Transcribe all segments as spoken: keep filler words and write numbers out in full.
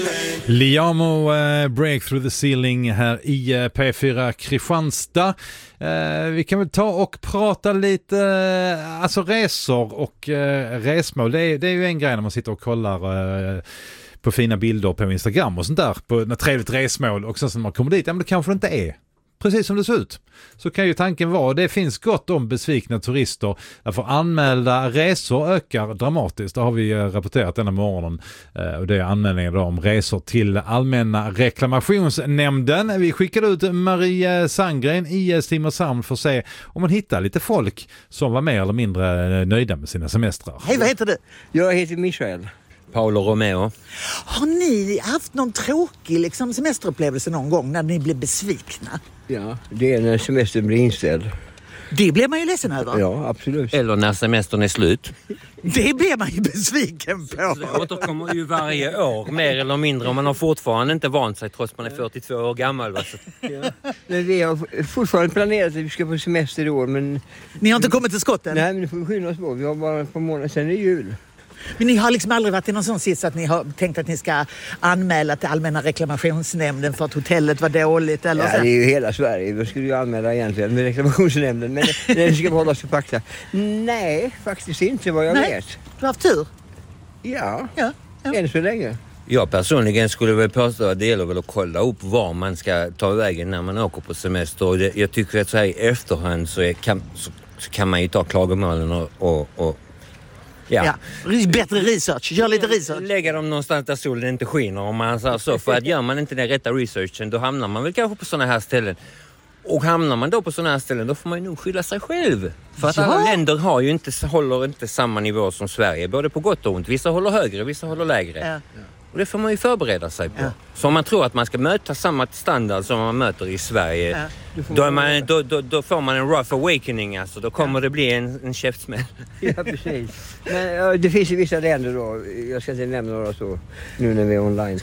Liamo uh, Break Through the Ceiling här i uh, P fyra Kristianstad. Uh, vi kan väl ta och prata lite uh, alltså resor och uh, resmål. Det är, det är ju en grej när man sitter och kollar uh, på fina bilder på Instagram och sånt där, på ett trevligt resmål, och sen när man kommer dit, ja men det kanske inte är precis som det ser ut. Så kan ju tanken vara, det finns gott om besvikna turister, därför anmälda resor ökar dramatiskt. Det har vi rapporterat denna morgonen, och det är anmälningar om resor till Allmänna reklamationsnämnden. Vi skickade ut Marie Sandgren i Simrishamn för att se om man hittar lite folk som var mer eller mindre nöjda med sina semestrar. Hej, vad heter du? Jag heter Michael. Paolo Romeo. Har ni haft någon tråkig liksom, semesterupplevelse någon gång när ni blev besvikna? Ja, det är när semestern blir inställd. Det blir man ju ledsen över. Ja, absolut. Eller när semestern är slut. Det blir man ju besviken på. Det återkommer ju varje år, mer eller mindre, om man har fortfarande inte vant sig trots man är fyrtiotvå år gammal. Va? Ja. Men vi har fortfarande planerat att vi ska på semester i år, men... Ni har inte kommit till skotten? Nej, men det får vi skynda oss på. Vi har bara ett par månader sedan det är jul. Men ni har liksom aldrig varit i någon sån sits att ni har tänkt att ni ska anmäla till Allmänna reklamationsnämnden för att hotellet var dåligt? Eller ja, så? Det är ju hela Sverige. Vi skulle ju anmäla egentligen med reklamationsnämnden. Men det ska vi hålla oss för fakta. Nej, faktiskt inte vad jag Nej. vet. Du har haft tur? Ja, Ja, ja. än så länge. Jag personligen skulle väl påstå att det gäller väl att kolla upp var man ska ta vägen när man åker på semester. Och det, jag tycker att så här i efterhand så, är, kan, så, så kan man ju ta klagomålen och... och, och Ja. Ja. Bättre research. Gör lite research. Lägga dem någonstans där solen inte skiner, om man säger så. För att gör man inte den rätta researchen, då hamnar man väl kanske på sådana här ställen. Och hamnar man då på sådana här ställen, då får man ju nog skylla sig själv. För att ja. alla länder har ju inte, håller inte samma nivå som Sverige. Både på gott och ont. Vissa håller högre, vissa håller lägre. Ja. Och det får man ju förbereda sig på. Ja. Så om man tror att man ska möta samma standard som man möter i Sverige, ja. då, är man, då, då, då får man en rough awakening. Alltså. Då kommer ja. det bli en, en käftsmäll. Ja, precis. Men ja, det finns ju vissa länder då, jag ska inte nämna några så, nu när vi är online.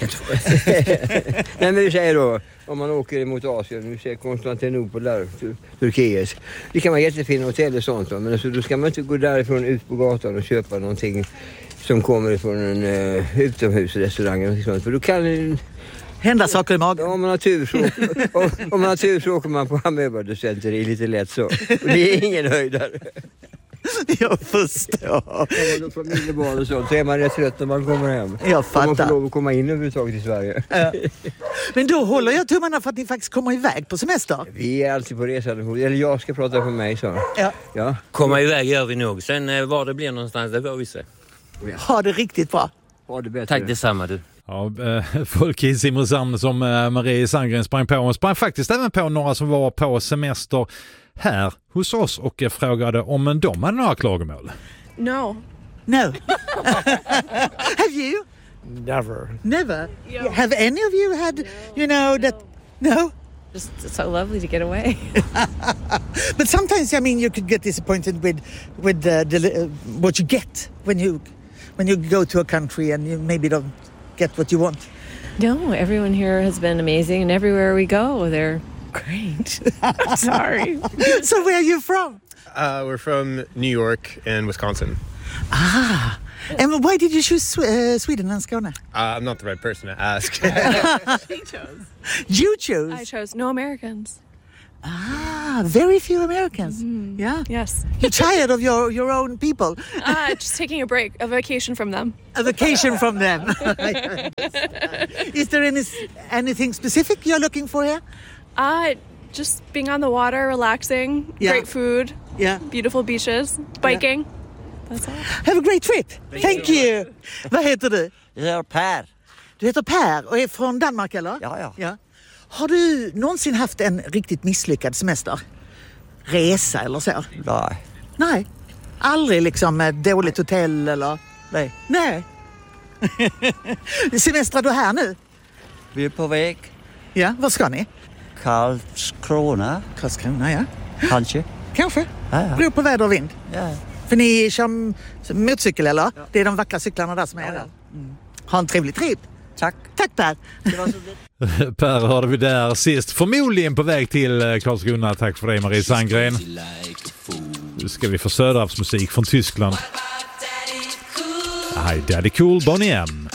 Nej, men vi säger då, om man åker mot Asien, vi ser Konstantinopel där, Turkiet. Det kan vara jättefina hotell och sånt då, men alltså, då ska man inte gå därifrån ut på gatan och köpa någonting som kommer från en uh, utomhusrestaurang eller sånt, för då kan det hända saker i magen. Om man har tur så, om, om man har tur så åker man på amöbadocenter, det är lite lätt så. Och det är ingen höjdare. Jag förstår. Om man har familjebarn och sånt så är man rätt trött när man kommer hem. Jag fattar. Man får lov att komma in överhuvudtaget i Sverige. Ja. Men då håller jag tummarna för att ni faktiskt kommer iväg på semester. Vi är alltid på resande. Eller jag ska prata för mig så. Ja. Ja. Komma iväg gör vi nog. Sen var det blir någonstans, det får vi se. Ha det riktigt bra. Ha det bättre. Tack detsamma du. Ja, äh, folk i Simrishamn som äh, Marie Sandgren sprang på. Hon sprang faktiskt även på några som var på semester här hos oss och äh, frågade om de hade några klagomål. No. No. Have you? Never. Never? Yeah. Have any of you had, you know, that... No? Just so lovely to get away. But sometimes, I mean, you could get disappointed with with uh, the, uh, what you get when you when you go to a country and you maybe don't get what you want. No, everyone here has been amazing, and everywhere we go, they're great. I'm sorry. So where are you from? Uh, we're from New York and Wisconsin. Ah. And why did you choose uh, Sweden and Skåne? Uh, I'm not the right person to ask. He chose. You chose? I chose no Americans. Ah, very few Americans. Mm-hmm. Yeah. Yes. You're tired of your, your own people? Uh, just taking a break, a vacation from them. A vacation from them. Is there any anything specific you're looking for here? Uh, just being on the water, relaxing, yeah. great food, yeah. beautiful beaches, biking. Yeah. That's all. Have a great trip. Thank, Thank you. you. Vad heter du? Jag heter Per. Du heter Per och är från Danmark eller? Ja, ja. ja. Har du någonsin haft en riktigt misslyckad semester? Resa eller så? Nej. Nej. Aldrig liksom ett dåligt hotell eller? Nej. Nej. Semestrar du här nu? Vi är på väg. Ja, var ska ni? Karlskrona. Karlskrona, ja. Kanske. Kanske. Ja, ja. Beror på väder och vind. Ja. För ni kör motorcykel eller? Ja. Det är de vackra cyklarna där som är ja, där. Mm. Ha en trevlig trip. Tack. Tack Per. Det var så Per hörde vi där sist. Förmodligen på väg till Karlskrona. Tack för dig Marie Sandgren. Nu ska vi få söderhavsmusik från Tyskland. Hi Daddy Cool, Bonnie M.